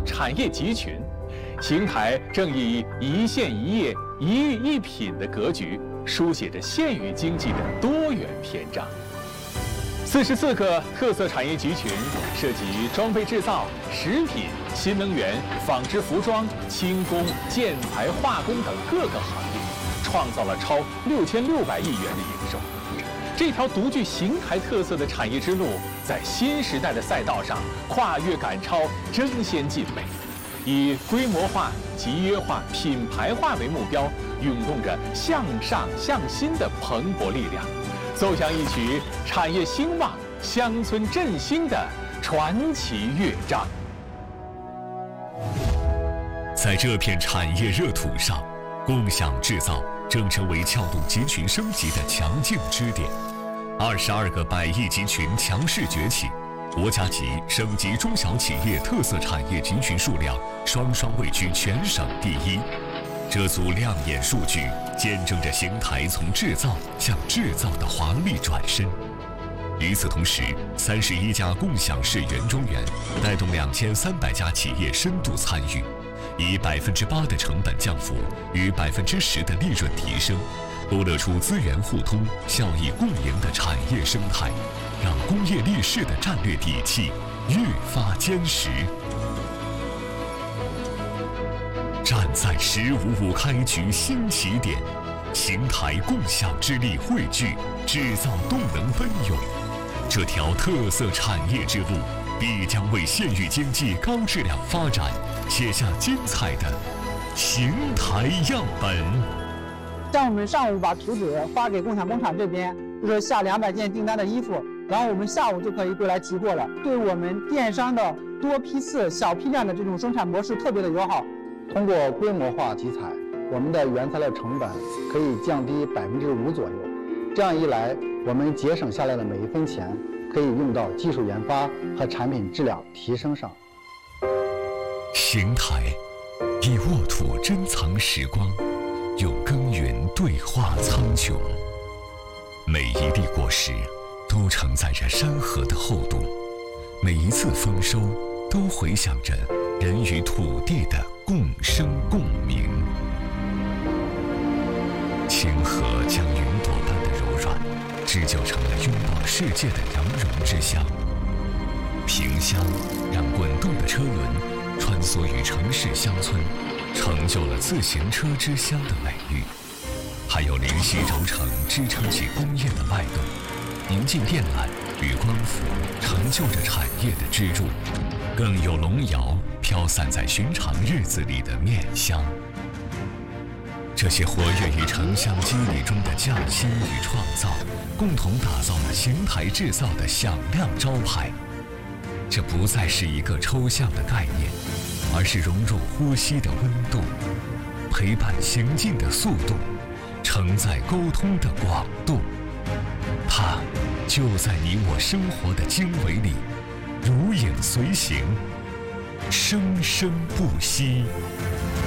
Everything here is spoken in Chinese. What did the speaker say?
产业集群，邢台正以一县一业、一域一品的格局，书写着县域经济的多元篇章。44个特色产业集群涉及装备制造、食品、新能源、纺织服装、轻工、建材、化工等各个行业，创造了超6600亿元的营收。这条独具邢台特色的产业之路，在新时代的赛道上跨越赶超，争先进美，以规模化、集约化、品牌化为目标，涌动着向上向新的蓬勃力量，奏响一曲产业兴旺、乡村振兴的传奇乐章。 在这片产业热土上，共享制造正成为撬动集群升级的强劲支点。22个百亿集群强势崛起，国家级、省级中小企业特色产业集群数量双双位居全省第一。这组亮眼数据见证着邢台从制造向制造的华丽转身。与此同时，31家共享式原装园带动2300家企业深度参与，以8%的成本降幅与10%的利润提升，勾勒出资源互通、效益共赢的产业生态，让工业立市的战略底气愈发坚实。站在“15+5”开局新起点，邢台共享之力汇聚，制造动能奔涌，这条特色产业之路必将为县域经济高质量发展写下精彩的邢台样本。 像我们上午把图纸发给共享工厂这边，就是下200件订单的衣服，然后我们下午就可以过来提货了，对我们电商的多批次、小批量的这种生产模式特别的友好。 通过规模化集采，我们的原材料成本可以降低5%左右。这样一来，我们节省下来的每一分钱可以用到技术研发和产品质量提升上。 邢台以沃土珍藏时光，用耕耘对话苍穹。每一粒果实都承载着山河的厚度，每一次丰收都回响着人与土地的共生共鸣。清河将云朵般的柔软织就成了拥抱世界的羊绒之乡。萍乡让滚动的车轮穿梭于城市乡村，成就了自行车之乡的美誉。还有灵犀轴承支撑起工业的脉动，宁静电缆与光伏成就着产业的支柱，更有龙窑飘散在寻常日子里的面香。这些活跃于城乡肌理中的匠心与创造，共同打造了邢台制造的响亮招牌。这不再是一个抽象的概念，而是融入呼吸的温度，陪伴行进的速度，承载沟通的广度。它就在你我生活的经纬里，如影随形，生生不息。